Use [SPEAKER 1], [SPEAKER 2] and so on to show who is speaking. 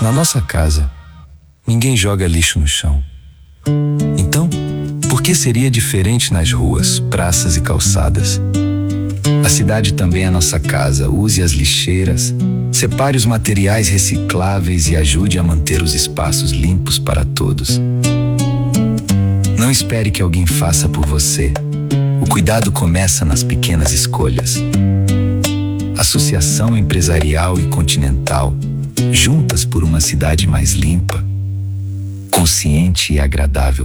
[SPEAKER 1] Na nossa casa, ninguém joga lixo no chão. Então, por que seria diferente nas ruas, praças e calçadas? A cidade também é nossa casa. Use as lixeiras, separe os materiais recicláveis e ajude a manter os espaços limpos para todos. Não espere que alguém faça por você. O cuidado começa nas pequenas escolhas. Associação Empresarial e Continental, juntas por uma cidade mais limpa, consciente e agradável.